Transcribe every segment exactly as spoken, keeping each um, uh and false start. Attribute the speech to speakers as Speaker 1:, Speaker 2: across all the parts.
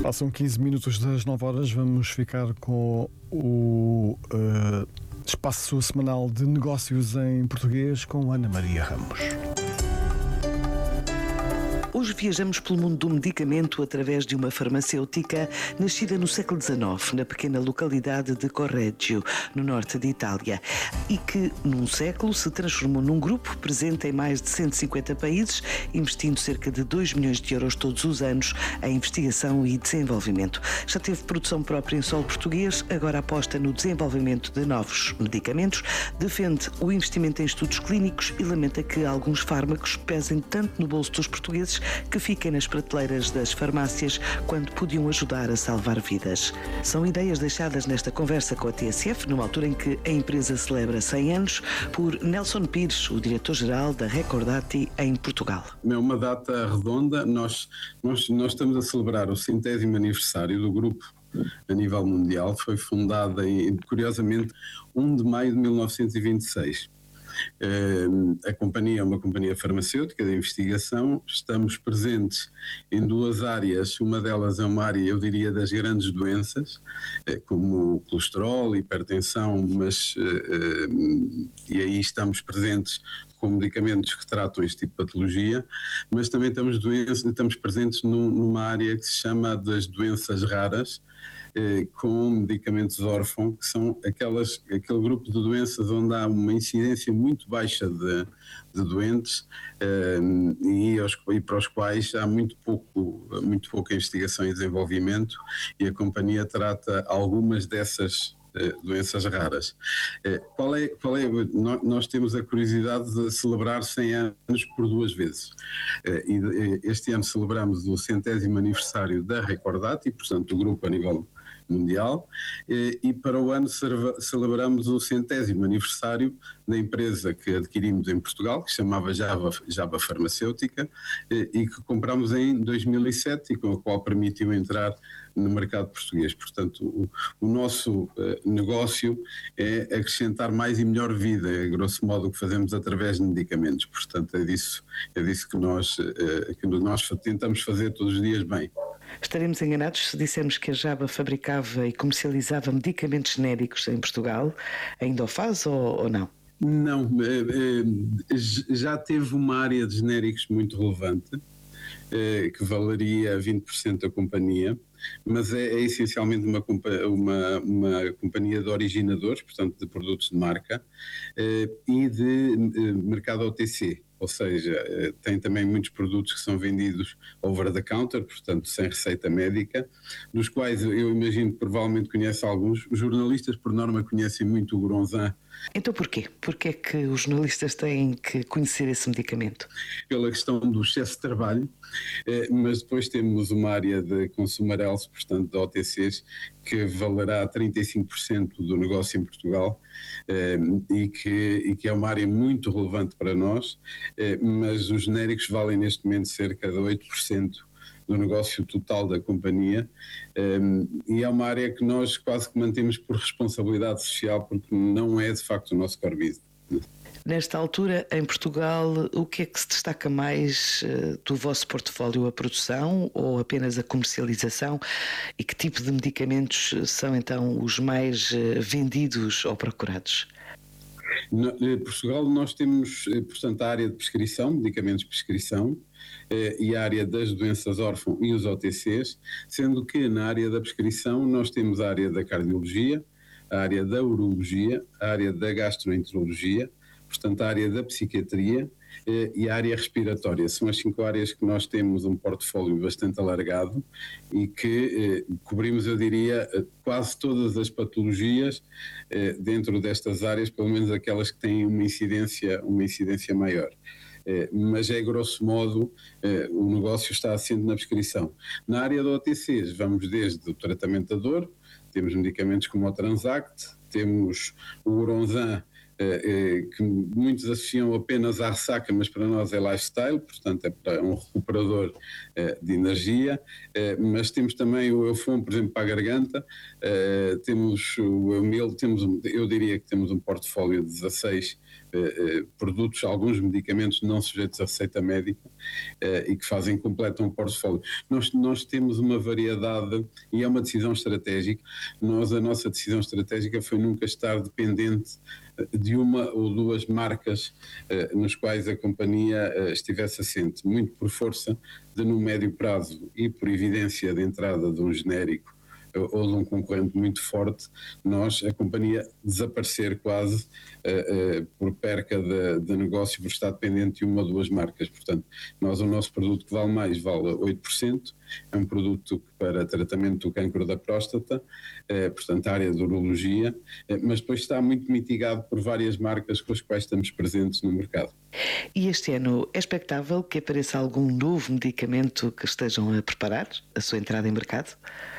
Speaker 1: Passam quinze minutos das nove horas, vamos ficar com o uh, espaço semanal de negócios em português com Ana Maria Ramos.
Speaker 2: Hoje viajamos pelo mundo do medicamento através de uma farmacêutica nascida no século dezenove, na pequena localidade de Correggio, no norte de Itália, e que, num século, se transformou num grupo presente em mais de cento e cinquenta países, investindo cerca de dois milhões de euros todos os anos em investigação e desenvolvimento. Já teve produção própria em solo português, agora aposta no desenvolvimento de novos medicamentos, defende o investimento em estudos clínicos e lamenta que alguns fármacos pesem tanto no bolso dos portugueses que fiquem nas prateleiras das farmácias quando podiam ajudar a salvar vidas. São ideias deixadas nesta conversa com a T S F, numa altura em que a empresa celebra cem anos, por Nelson Pires, o diretor-geral da Recordati em Portugal.
Speaker 3: É uma data redonda, nós, nós, nós estamos a celebrar o centésimo aniversário do grupo a nível mundial. Foi fundada, em, curiosamente, primeiro de maio de mil novecentos e vinte e seis. Uh, a companhia é uma companhia farmacêutica de investigação. Estamos presentes em duas áreas. Uma delas é uma área, eu diria, das grandes doenças, uh, como o colesterol, hipertensão, mas uh, uh, e aí estamos presentes com medicamentos que tratam este tipo de patologia, mas também estamos, doenças, estamos presentes num, numa área que se chama das doenças raras, eh, com medicamentos órfãos, que são aquelas, aquele grupo de doenças onde há uma incidência muito baixa de, de doentes eh, e, aos, e para os quais há muito pouco, muito pouca investigação e desenvolvimento, e a companhia trata algumas dessas doenças raras. Qual é, qual é, nós temos a curiosidade de celebrar cem anos por duas vezes. E este ano celebramos o centésimo aniversário da Recordati, portanto do grupo a nível mundial, e para o ano celebramos o centésimo aniversário da empresa que adquirimos em Portugal, que se chamava Java, Java Farmacêutica, e que compramos em dois mil e sete e com a qual permitiu entrar no mercado português. Portanto, o, o nosso uh, negócio é acrescentar mais e melhor vida, é grosso modo o que fazemos através de medicamentos. Portanto, é disso, é disso que, nós, uh, que nós tentamos fazer todos os dias bem.
Speaker 2: Estaremos enganados se dissermos que a Java fabricava e comercializava medicamentos genéricos em Portugal? Ainda o faz ou, ou não?
Speaker 3: Não, já teve uma área de genéricos muito relevante, que valeria vinte por cento da companhia, mas é, é essencialmente uma, uma, uma companhia de originadores, portanto de produtos de marca, e de mercado O T C. Ou seja, tem também muitos produtos que são vendidos over the counter, portanto sem receita médica, dos quais eu imagino que provavelmente conhece alguns. Os jornalistas, por norma, conhecem muito o Goronzan.
Speaker 2: Então porquê? Porquê é que os jornalistas têm que conhecer esse medicamento?
Speaker 3: Pela questão do excesso de trabalho, mas depois temos uma área de consumer health, portanto de O T Cs, que valerá trinta e cinco por cento do negócio em Portugal, e que, e que é uma área muito relevante para nós, mas os genéricos valem neste momento cerca de oito por cento do negócio total da companhia, e é uma área que nós quase que mantemos por responsabilidade social, porque não é de facto o nosso core business.
Speaker 2: Nesta altura, em Portugal, o que é que se destaca mais uh, do vosso portfólio? A produção ou apenas a comercialização? E que tipo de medicamentos são então os mais uh, vendidos ou procurados?
Speaker 3: Em Portugal nós temos, portanto, a área de prescrição, medicamentos de prescrição, e a área das doenças órfãs e os O T Cs, sendo que na área da prescrição nós temos a área da cardiologia, a área da urologia, a área da gastroenterologia, portanto a área da psiquiatria e a área respiratória. São as cinco áreas que nós temos um portfólio bastante alargado e que eh, cobrimos, eu diria, quase todas as patologias eh, dentro destas áreas, pelo menos aquelas que têm uma incidência, uma incidência maior. Eh, mas é grosso modo eh, o negócio está assente na prescrição. Na área do O T Cs vamos desde o tratamento da dor, temos medicamentos como o Transact, temos o Goronzan, que muitos associam apenas à ressaca, mas para nós é lifestyle, portanto é para um recuperador de energia, mas temos também o Eufon, por exemplo, para a garganta, temos o Eumil, temos, eu diria que temos um portfólio de dezasseis produtos, alguns medicamentos não sujeitos à receita médica e que fazem, completam o portfólio. Nós, nós temos uma variedade e é uma decisão estratégica. Nós, a nossa decisão estratégica foi nunca estar dependente de uma ou duas marcas uh, nos quais a companhia uh, estivesse assente, muito por força de, no médio prazo e por evidência de entrada de um genérico uh, ou de um concorrente muito forte, nós, a companhia, desaparecer quase uh, uh, por perca de, de negócio, por estar dependente de uma ou duas marcas. Portanto, nós, o nosso produto que vale mais vale oito por cento, é um produto para tratamento do cancro da próstata, eh, portanto a área de urologia, eh, mas depois está muito mitigado por várias marcas com as quais estamos presentes no mercado.
Speaker 2: E este ano é expectável que apareça algum novo medicamento que estejam a preparar a sua entrada em mercado?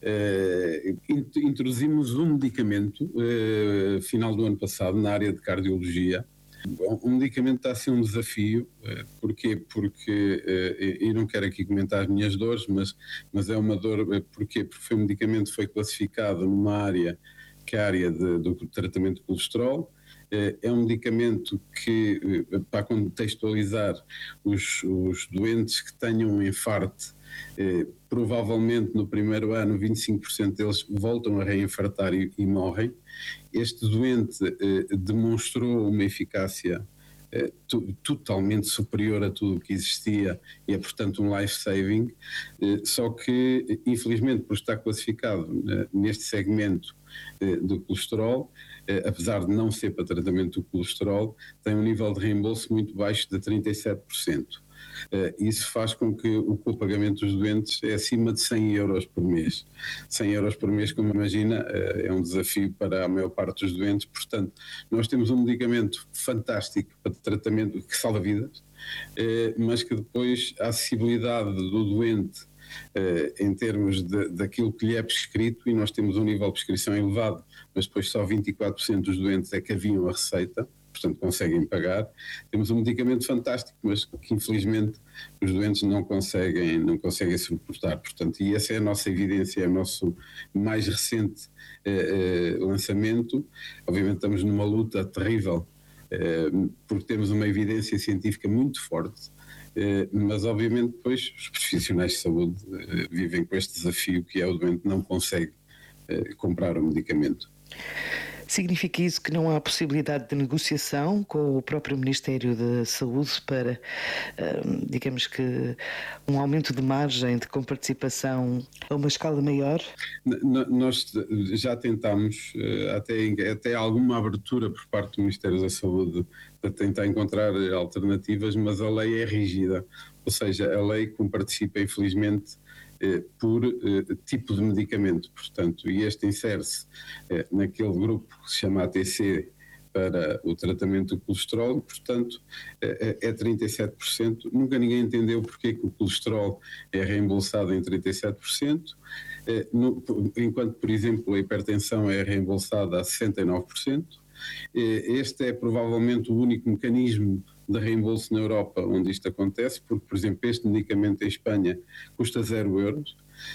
Speaker 3: Eh, introduzimos um medicamento, eh, final do ano passado, na área de cardiologia. Bom, o medicamento está a ser um desafio. Porquê? Porque, e não quero aqui comentar as minhas dores, mas, mas é uma dor, porquê? Porque foi um medicamento que foi classificado numa área, que é a área de, do tratamento de colesterol. É um medicamento que, para contextualizar, os, os doentes que tenham um infarto, eh, provavelmente no primeiro ano vinte e cinco por cento deles voltam a reinfartar e, e morrem. Este doente eh, demonstrou uma eficácia eh, tu, totalmente superior a tudo o que existia e é, portanto, um life-saving, eh, só que, infelizmente, por estar classificado eh, neste segmento eh, do colesterol, eh, apesar de não ser para tratamento do colesterol, tem um nível de reembolso muito baixo de trinta e sete por cento. Uh, isso faz com que o copagamento dos doentes é acima de cem euros por mês. cem euros por mês, como imagina, uh, é um desafio para a maior parte dos doentes. Portanto, nós temos um medicamento fantástico para tratamento que salva vidas, uh, mas que depois a acessibilidade do doente uh, em termos de, daquilo que lhe é prescrito, e nós temos um nível de prescrição elevado, mas depois só vinte e quatro por cento dos doentes é que haviam a receita, portanto conseguem pagar. Temos um medicamento fantástico, mas que infelizmente os doentes não conseguem, não conseguem suportar. Portanto, e essa é a nossa evidência, é o nosso mais recente eh, eh, lançamento. Obviamente estamos numa luta terrível, eh, porque temos uma evidência científica muito forte, eh, mas obviamente depois os profissionais de saúde eh, vivem com este desafio, que é o doente não consegue eh, comprar o medicamento.
Speaker 2: Significa isso que não há possibilidade de negociação com o próprio Ministério da Saúde para, digamos que, um aumento de margem de comparticipação a uma escala maior?
Speaker 3: Nós já tentámos até, até alguma abertura por parte do Ministério da Saúde para tentar encontrar alternativas, mas a lei é rígida, ou seja, a lei comparticipa, infelizmente, por uh, tipo de medicamento, portanto, e este insere-se uh, naquele grupo que se chama A T C para o tratamento do colesterol, e, portanto, uh, é trinta e sete por cento. Nunca ninguém entendeu porque que o colesterol é reembolsado em trinta e sete por cento, uh, no, enquanto, por exemplo, a hipertensão é reembolsada a sessenta e nove por cento. Uh, este é provavelmente o único mecanismo de reembolso na Europa onde isto acontece, porque, por exemplo, este medicamento em Espanha custa zero euros.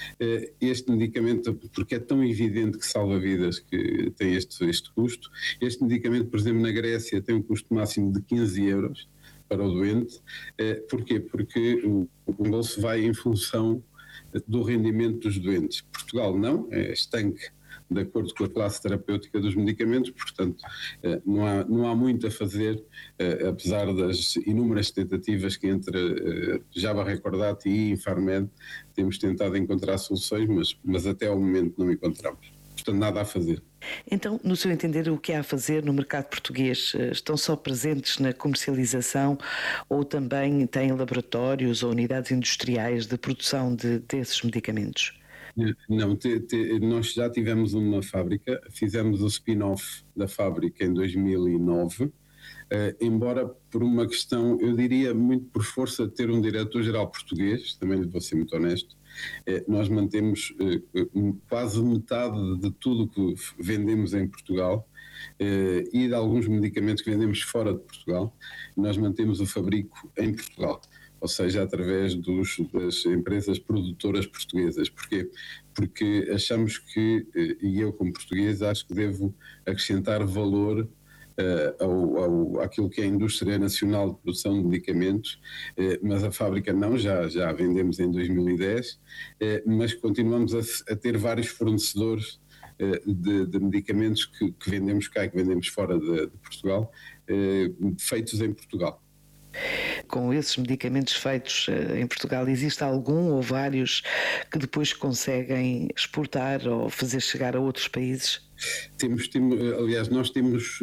Speaker 3: Este medicamento, porque é tão evidente que salva vidas, que tem este, este custo. Este medicamento, por exemplo, na Grécia tem um custo máximo de quinze euros para o doente. Porquê? Porque o reembolso vai em função do rendimento dos doentes. Portugal não, é estanque de acordo com a classe terapêutica dos medicamentos, portanto não há, não há muito a fazer, apesar das inúmeras tentativas que entre Java Recordati e Infarmed temos tentado encontrar soluções, mas, mas até ao momento não encontramos. Portanto, nada a fazer.
Speaker 2: Então, no seu entender, o que há a fazer no mercado português? Estão só presentes na comercialização ou também têm laboratórios ou unidades industriais de produção de, desses medicamentos?
Speaker 3: Não, te, te, nós já tivemos uma fábrica, fizemos o spin-off da fábrica em dois mil e nove, eh, embora por uma questão, eu diria muito por força de ter um diretor-geral português, também vou ser muito honesto, eh, nós mantemos eh, quase metade de tudo que vendemos em Portugal eh, e de alguns medicamentos que vendemos fora de Portugal, nós mantemos o fabrico em Portugal. Ou seja, através dos, das empresas produtoras portuguesas. Porquê? Porque achamos que, e eu como português, acho que devo acrescentar valor uh, ao, ao, àquilo que é a Indústria Nacional de Produção de Medicamentos, uh, mas a fábrica não, já, já a vendemos em dois mil e dez, uh, mas continuamos a, a ter vários fornecedores uh, de, de medicamentos que, que vendemos cá e que vendemos fora de, de Portugal, uh, feitos em Portugal.
Speaker 2: Com esses medicamentos feitos em Portugal, existe algum ou vários que depois conseguem exportar ou fazer chegar a outros países?
Speaker 3: Temos, temos aliás, nós temos,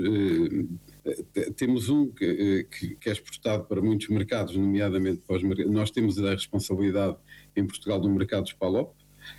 Speaker 3: temos um que, que é exportado para muitos mercados, nomeadamente para os mercados. Nós temos a responsabilidade em Portugal do mercado dos PALOP,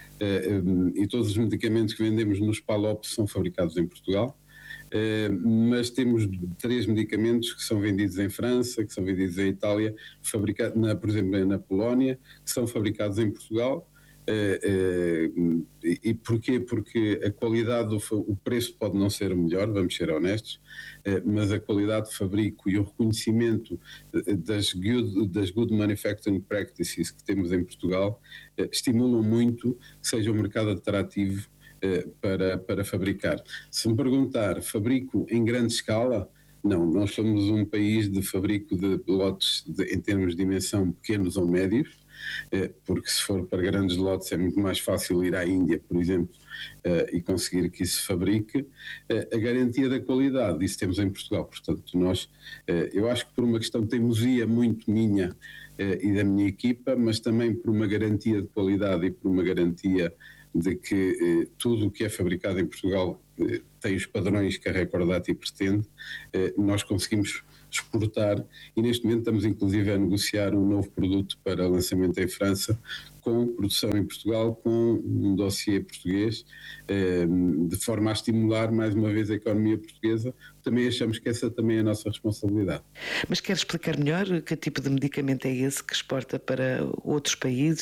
Speaker 3: e todos os medicamentos que vendemos nos PALOP são fabricados em Portugal. Uh, mas temos três medicamentos que são vendidos em França, que são vendidos em Itália, fabricados, na, por exemplo, na Polónia, que são fabricados em Portugal. Uh, uh, e, e porquê? Porque a qualidade, do, o preço pode não ser o melhor, vamos ser honestos, uh, mas a qualidade de fabrico e o reconhecimento das good, das good manufacturing practices que temos em Portugal uh, estimulam muito que seja um mercado atrativo Para, para fabricar. Se me perguntar, fabrico em grande escala? Não, nós somos um país de fabrico de lotes de, em termos de dimensão pequenos ou médios, porque se for para grandes lotes é muito mais fácil ir à Índia, por exemplo, e conseguir que isso se fabrique. A garantia da qualidade, isso temos em Portugal, portanto nós, eu acho que por uma questão de teimosia muito minha e da minha equipa, mas também por uma garantia de qualidade e por uma garantia de que eh, tudo o que é fabricado em Portugal eh, tem os padrões que a Recordati pretende, eh, nós conseguimos exportar e neste momento estamos inclusive a negociar um novo produto para lançamento em França, com produção em Portugal, com um dossiê português, eh, de forma a estimular mais uma vez a economia portuguesa. Também achamos que essa também é a nossa responsabilidade.
Speaker 2: Mas quer explicar melhor que tipo de medicamento é esse que exporta para outros países?